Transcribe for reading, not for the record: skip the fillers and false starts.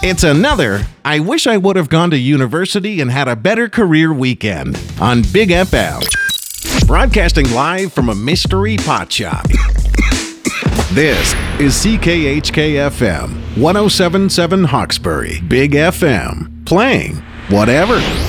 It's another I wish I would have gone to university and had a better career weekend on Big FM. Broadcasting live from a mystery pot shop. This is CKHK FM 1077 Hawkesbury. Big FM. Playing whatever.